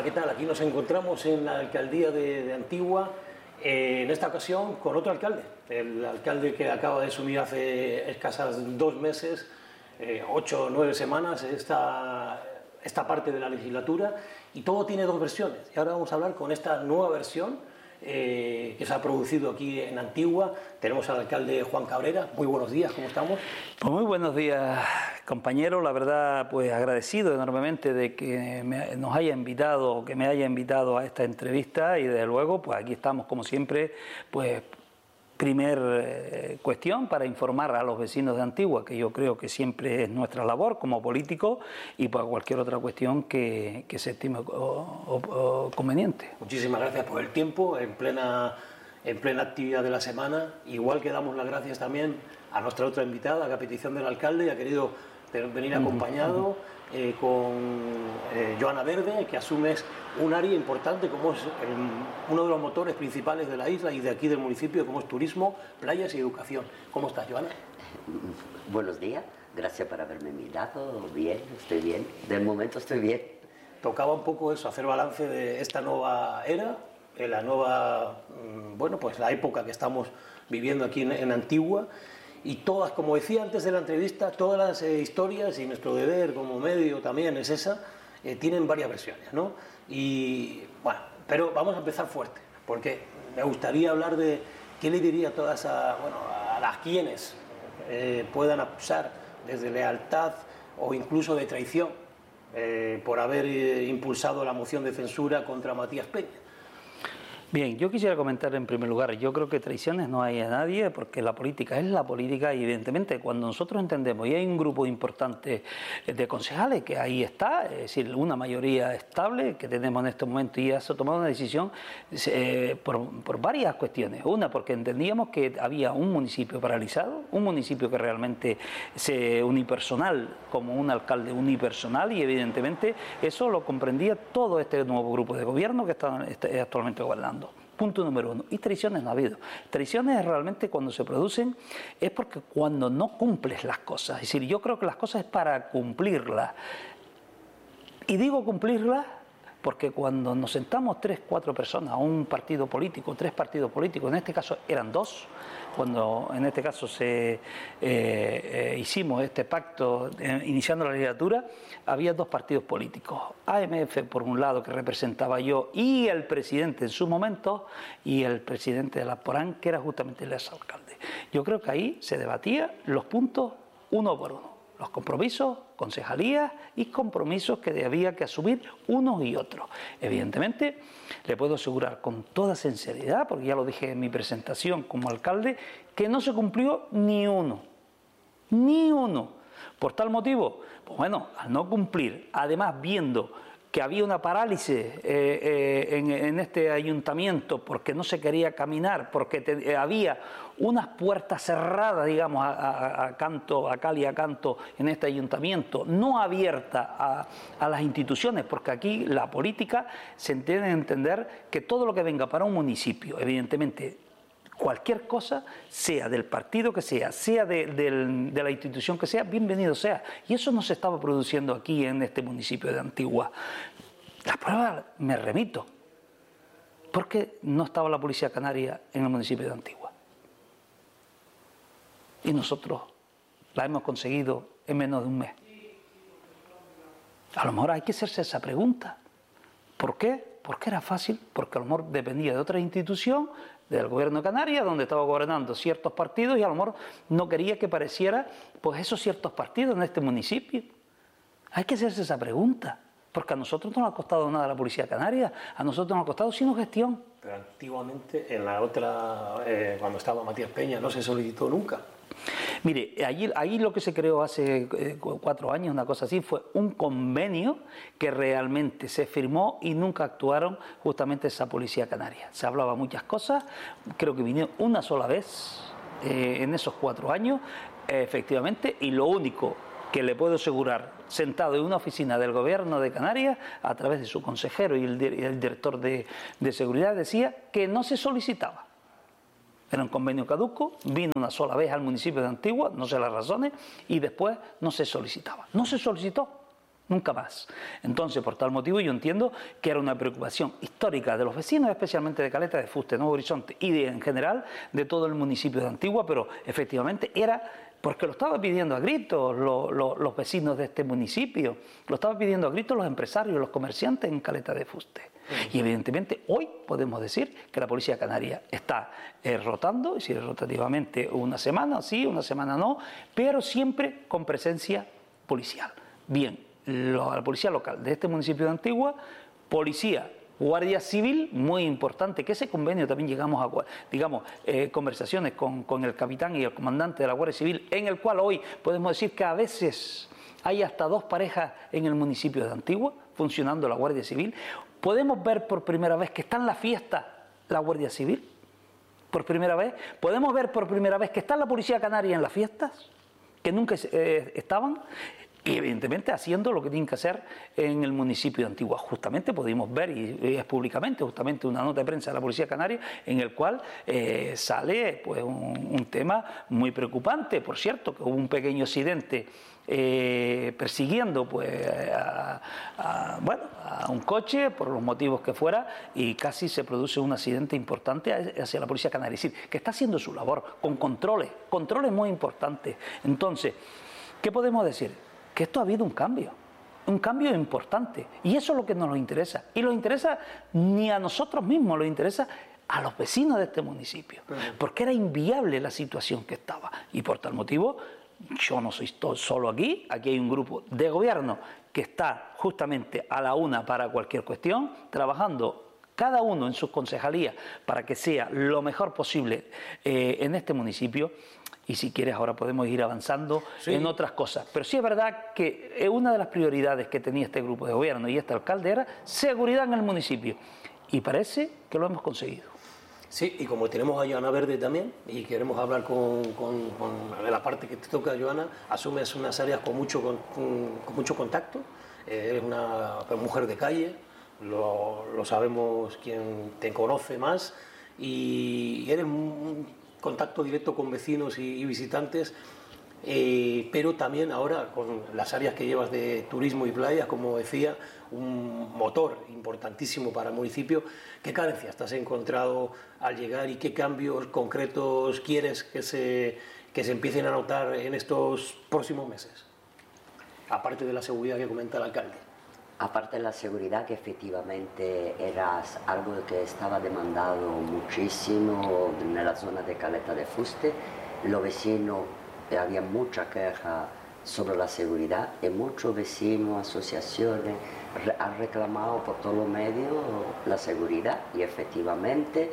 ¿qué tal? Aquí nos encontramos en la alcaldía de Antigua, en esta ocasión con otro alcalde, el alcalde que acaba de asumir hace escasas 2 meses, 8 o 9 semanas, esta parte de la legislatura, y todo tiene 2 versiones. Y ahora vamos a hablar con esta nueva versión que se ha producido aquí en Antigua. Tenemos al alcalde Juan Cabrera. Muy buenos días, ¿cómo estamos? Pues muy buenos días, compañero. La verdad, pues agradecido enormemente de que nos haya invitado, que me haya invitado a esta entrevista, y desde luego, pues aquí estamos como siempre, pues cuestión para informar a los vecinos de Antigua, que yo creo que siempre es nuestra labor como políticos, y para cualquier otra cuestión que se estime conveniente. Muchísimas gracias por el tiempo, en plena actividad de la semana. Igual que damos las gracias también a nuestra otra invitada, que a petición del alcalde ha querido venir acompañado con Joana Verde, que asume un área importante como es uno de los motores principales de la isla y de aquí del municipio, como es turismo, playas y educación. ¿Cómo estás, Joana? Buenos días, gracias por haberme invitado. Bien, estoy bien, del momento estoy bien. Tocaba un poco eso, hacer balance de esta nueva era, de la nueva, bueno, pues la época que estamos viviendo aquí en Antigua. Y todas, como decía antes de la entrevista, todas las historias, y nuestro deber como medio también es esa, tienen varias versiones, ¿no? Y bueno, pero vamos a empezar fuerte, porque me gustaría hablar de qué le diría a todas a las quienes puedan acusar desde lealtad o incluso de traición por haber impulsado la moción de censura contra Matías Peña. Bien, yo quisiera comentar en primer lugar, yo creo que traiciones no hay a nadie, porque la política es la política, y evidentemente cuando nosotros entendemos, y hay un grupo importante de concejales que ahí está, es decir, una mayoría estable que tenemos en este momento, y eso ha tomado una decisión por varias cuestiones. Una, porque entendíamos que había un municipio paralizado, un municipio que realmente unipersonal, como un alcalde unipersonal, y evidentemente eso lo comprendía todo este nuevo grupo de gobierno que está actualmente gobernando. Punto número 1. Y traiciones no ha habido. Traiciones realmente cuando se producen es porque cuando no cumples las cosas. Es decir, yo creo que las cosas es para cumplirlas. Y digo cumplirlas porque cuando nos sentamos 3, 4 personas a un partido político, 3 partidos políticos, en este caso eran 2, cuando en este caso hicimos este pacto iniciando la legislatura, había 2 partidos políticos, AMF por un lado, que representaba yo, y el presidente en su momento, y el presidente de la Porán, que era justamente el exalcalde. Yo creo que ahí se debatía los puntos uno por uno, los compromisos, concejalías y compromisos que había que asumir unos y otros. Evidentemente, le puedo asegurar con toda sinceridad, porque ya lo dije en mi presentación como alcalde, que no se cumplió ni uno. Ni uno. Por tal motivo, pues bueno, al no cumplir, además viendo que había una parálisis en este ayuntamiento porque no se quería caminar, porque había unas puertas cerradas, digamos, a cal y a canto en este ayuntamiento, no abierta a las instituciones, porque aquí la política se entiende entender que todo lo que venga para un municipio, evidentemente, cualquier cosa, sea del partido que sea de la institución que sea, bienvenido sea. Y eso no se estaba produciendo aquí en este municipio de Antigua. La prueba me remito. ¿Por qué no estaba la Policía Canaria en el municipio de Antigua? Y nosotros la hemos conseguido en menos de un mes. A lo mejor hay que hacerse esa pregunta. ¿Por qué? Porque era fácil, porque a lo mejor dependía de otra institución, del gobierno de Canarias, donde estaba gobernando ciertos partidos, y a lo mejor no quería que pareciera pues esos ciertos partidos en este municipio. Hay que hacerse esa pregunta, porque a nosotros no nos ha costado nada la Policía Canaria, a nosotros nos ha costado sino gestión. Pero antiguamente, en la otra, cuando estaba Matías Peña, no se solicitó nunca. Mire, ahí lo que se creó hace 4 años, una cosa así, fue un convenio que realmente se firmó y nunca actuaron justamente esa Policía Canaria. Se hablaba muchas cosas, creo que vinieron una sola vez en esos 4 años, efectivamente, y lo único que le puedo asegurar, sentado en una oficina del gobierno de Canarias, a través de su consejero y el director de seguridad, decía que no se solicitaba. Era un convenio caduco, vino una sola vez al municipio de Antigua, no sé las razones, y después no se solicitaba. No se solicitó. Nunca más. Entonces, por tal motivo, yo entiendo que era una preocupación histórica de los vecinos, especialmente de Caleta de Fuste, Nuevo Horizonte y en general de todo el municipio de Antigua, pero efectivamente era porque lo estaban pidiendo a gritos los vecinos de este municipio, lo estaban pidiendo a gritos los empresarios, los comerciantes en Caleta de Fuste. Y evidentemente hoy podemos decir que la Policía Canaria está rotando, es decir, rotativamente una semana sí, una semana no, pero siempre con presencia policial. Bien. La policía local de este municipio de Antigua, policía, Guardia Civil, muy importante, que ese convenio también llegamos a, digamos, conversaciones con el capitán y el comandante de la Guardia Civil, en el cual hoy podemos decir que a veces hay hasta 2 parejas en el municipio de Antigua funcionando la Guardia Civil. Podemos ver por primera vez que está en la fiesta la Guardia Civil, por primera vez. Podemos ver por primera vez que está la Policía Canaria en las fiestas, que nunca estaban. Y evidentemente haciendo lo que tienen que hacer en el municipio de Antigua. Justamente pudimos ver, y es públicamente, justamente una nota de prensa de la Policía Canaria, en el cual sale pues, un tema muy preocupante. Por cierto, que hubo un pequeño accidente persiguiendo pues, a un coche, por los motivos que fuera, y casi se produce un accidente importante hacia la Policía Canaria. Es decir, que está haciendo su labor, con controles muy importantes. Entonces, ¿qué podemos decir? Que esto ha habido un cambio importante, y eso es lo que nos interesa, y nos interesa ni a nosotros mismos, nos interesa a los vecinos de este municipio, porque era inviable la situación que estaba, y por tal motivo yo no soy solo aquí hay un grupo de gobierno que está justamente a la una para cualquier cuestión, trabajando cada uno en sus concejalías para que sea lo mejor posible en este municipio. Y si quieres ahora podemos ir avanzando en otras cosas. Pero sí es verdad que una de las prioridades que tenía este grupo de gobierno y este alcalde era seguridad en el municipio. Y parece que lo hemos conseguido. Sí, y como tenemos a Joana Verde también, y queremos hablar con la parte que te toca, Joana, asumes unas áreas con mucho contacto, eres una mujer de calle, lo sabemos quien te conoce más, y eres un contacto directo con vecinos y visitantes, pero también ahora con las áreas que llevas de turismo y playas, como decía, un motor importantísimo para el municipio. ¿Qué carencias te has encontrado al llegar y qué cambios concretos quieres que se empiecen a notar en estos próximos meses? Aparte de la seguridad que comenta el alcalde. Aparte de la seguridad, que efectivamente era algo que estaba demandado muchísimo en la zona de Caleta de Fuste, los vecinos, había mucha queja sobre la seguridad y muchos vecinos, asociaciones, han reclamado por todos los medios la seguridad, y efectivamente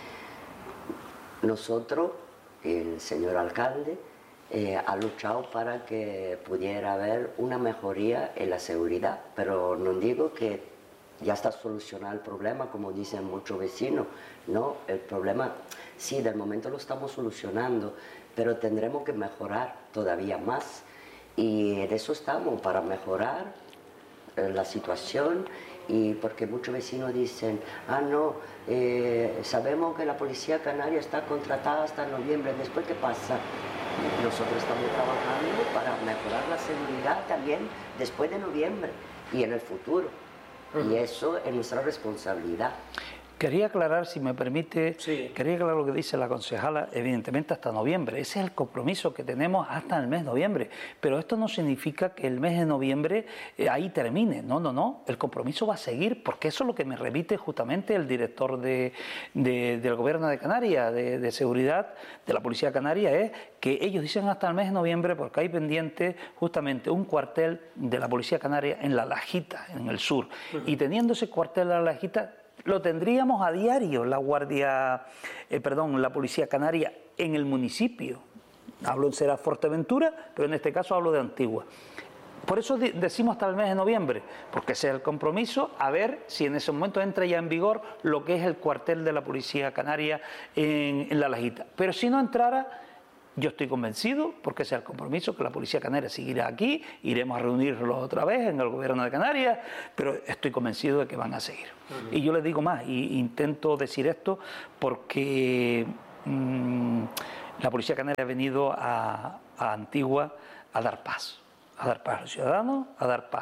nosotros, el señor alcalde, ha luchado para que pudiera haber una mejoría en la seguridad, pero no digo que ya está solucionado el problema, como dicen muchos vecinos. No, el problema sí, del momento lo estamos solucionando, pero tendremos que mejorar todavía más, y en eso estamos, para mejorar la situación. Y porque muchos vecinos dicen, no, sabemos que la Policía Canaria está contratada hasta noviembre, ¿después qué pasa? Nosotros estamos trabajando para mejorar la seguridad también después de noviembre y en el futuro. Y eso es nuestra responsabilidad. Quería aclarar, si me permite, quería aclarar lo que dice la concejala, evidentemente hasta noviembre. Ese es el compromiso que tenemos hasta el mes de noviembre. Pero esto no significa que el mes de noviembre ahí termine. No, no, no. El compromiso va a seguir, porque eso es lo que me repite justamente el director del Gobierno de Canarias, de seguridad, de la Policía Canaria, es que ellos dicen hasta el mes de noviembre porque hay pendiente justamente un cuartel de la Policía Canaria en La Lajita, en el sur. Y teniendo ese cuartel de La Lajita, lo tendríamos a diario la Policía Canaria en el municipio. Hablo será Fuerteventura, pero en este caso hablo de Antigua. Por eso decimos hasta el mes de noviembre, porque ese es el compromiso, a ver si en ese momento entra ya en vigor lo que es el cuartel de la Policía Canaria en La Lajita. Pero si no entrara, yo estoy convencido, porque ese es el compromiso, que la Policía Canaria seguirá aquí, iremos a reunirlos otra vez en el Gobierno de Canarias, pero estoy convencido de que van a seguir. Y yo les digo más, y intento decir esto porque la Policía Canaria ha venido a Antigua a dar paz a los ciudadanos, a dar paz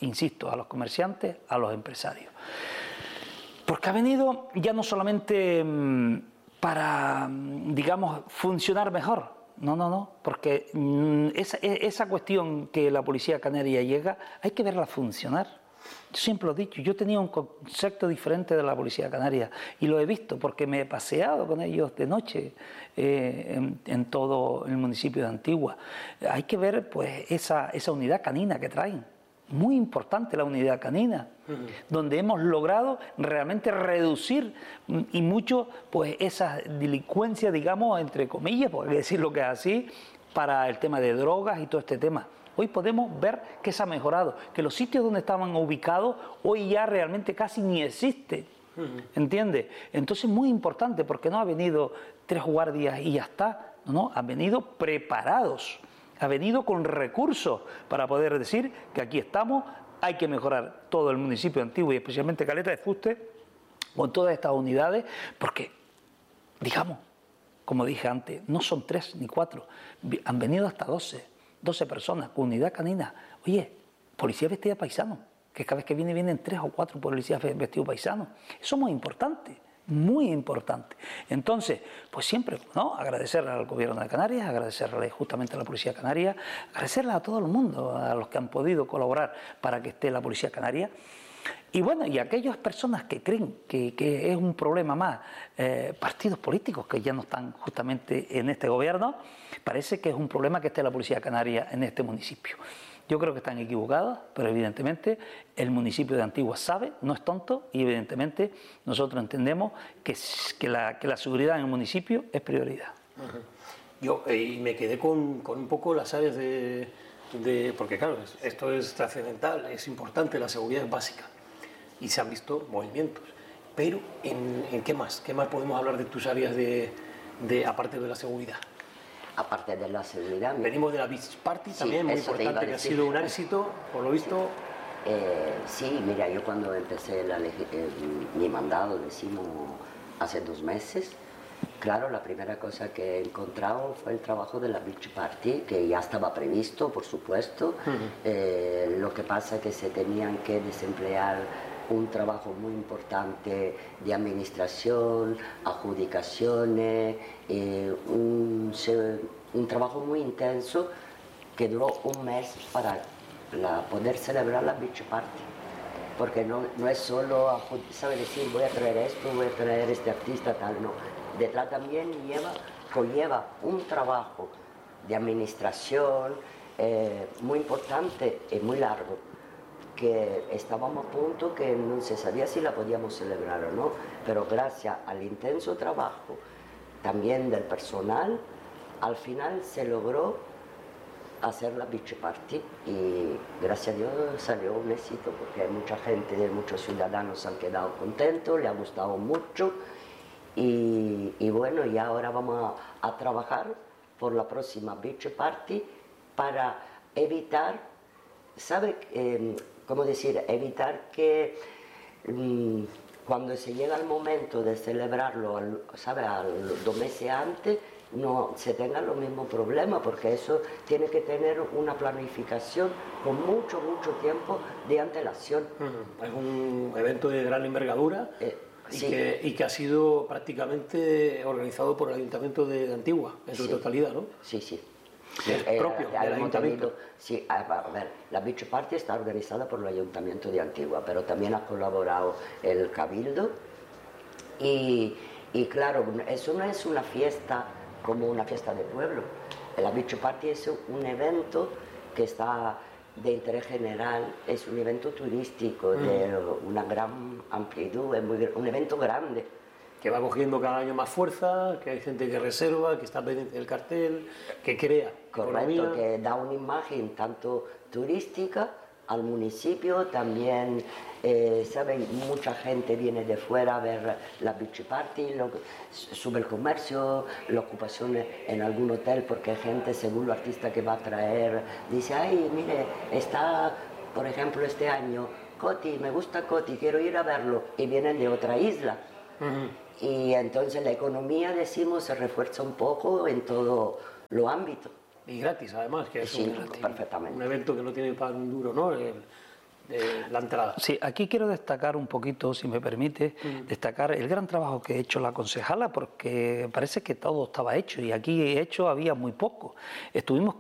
insisto, a los comerciantes, a los empresarios. Porque ha venido ya no solamente para, digamos, funcionar mejor. No, porque esa cuestión que la policía canaria llega, hay que verla funcionar. Yo siempre lo he dicho, yo tenía un concepto diferente de la policía canaria y lo he visto porque me he paseado con ellos de noche en todo el municipio de Antigua. Hay que ver pues esa unidad canina que traen. Muy importante la unidad canina, donde hemos logrado realmente reducir y mucho pues esa delincuencia, digamos, entre comillas, por decirlo que es así, para el tema de drogas y todo este tema. Hoy podemos ver que se ha mejorado, que los sitios donde estaban ubicados hoy ya realmente casi ni existen, ¿entiendes? Entonces muy importante porque no ha venido 3 guardias y ya está, no, han venido preparados. Ha venido con recursos para poder decir que aquí estamos, hay que mejorar todo el municipio antiguo y especialmente Caleta de Fuste con todas estas unidades, porque, digamos, como dije antes, no son 3 ni 4, han venido hasta 12 personas con unidad canina. Oye, policía vestida paisano, que cada vez que vienen 3 o 4 policías vestidos paisanos. Eso es muy importante. Muy importante. Entonces, pues siempre, ¿no? Agradecerle al gobierno de Canarias, agradecerle justamente a la policía canaria, agradecerle a todo el mundo, a los que han podido colaborar para que esté la policía canaria. Y bueno, y aquellas personas que creen que es un problema más, partidos políticos que ya no están justamente en este gobierno, parece que es un problema que esté la policía canaria en este municipio. Yo creo que están equivocados, pero evidentemente el municipio de Antigua sabe, no es tonto, y evidentemente nosotros entendemos que la seguridad en el municipio es prioridad. Yo y me quedé con un poco las áreas porque claro, esto es trascendental, es importante, la seguridad es básica y se han visto movimientos. Pero ¿en qué más? ¿Qué más podemos hablar de tus áreas aparte de la seguridad? Aparte de la seguridad... Venimos de la Beach Party, también muy importante, que ha sido un éxito, por lo visto. Sí, mira, yo cuando empecé mi mandado, decimos, hace 2 meses, claro, la primera cosa que he encontrado fue el trabajo de la Beach Party, que ya estaba previsto, por supuesto. Lo que pasa es que se tenían que desemplear un trabajo muy importante de administración, adjudicaciones, un trabajo muy intenso que duró 1 mes para poder celebrar la Beach Party. Porque no es solo, sabe decir, voy a traer esto, voy a traer este artista, tal, no. Detrás también conlleva un trabajo de administración muy importante y muy largo, que estábamos a punto que no se sabía si la podíamos celebrar o no, pero gracias al intenso trabajo también del personal, al final se logró hacer la Beach Party y gracias a Dios salió un éxito porque mucha gente, muchos ciudadanos han quedado contentos, les ha gustado mucho y bueno, y ahora vamos a trabajar por la próxima Beach Party para evitar, ¿sabe? ¿Cómo decir? Evitar que cuando se llega el momento de celebrarlo, ¿sabe? 2 meses antes, no se tengan los mismos problemas, porque eso tiene que tener una planificación con mucho tiempo de antelación. Es un evento de gran envergadura sí. y que ha sido prácticamente organizado por el Ayuntamiento de Antigua, en su totalidad, ¿no? Sí. Propio del Ayuntamiento. Sí, a ver, la Beach Party está organizada por el Ayuntamiento de Antigua, pero también ha colaborado el Cabildo y claro, eso no es una fiesta como una fiesta de pueblo. La Beach Party es un evento que está de interés general, es un evento turístico de una gran amplitud, es un evento grande. Que va cogiendo cada año más fuerza, que hay gente que reserva, que está pendiente del cartel, que crea. Correcto, que da una imagen tanto turística al municipio, también, ¿saben? Mucha gente viene de fuera a ver la Beach Party, sube el comercio, la ocupación en algún hotel, porque hay gente, según el artista que va a traer, dice, ay, mire, está, por ejemplo, este año, Coti, me gusta Coti, quiero ir a verlo, y vienen de otra isla. Y entonces la economía, decimos, se refuerza un poco en todo lo ámbito. Y gratis, además, que es perfectamente. un evento que no tiene pan duro, ¿no? de la entrada. Sí, aquí quiero destacar un poquito, si me permite, destacar el gran trabajo que ha hecho la concejala, porque parece que todo estaba hecho y aquí hecho había muy poco. Estuvimos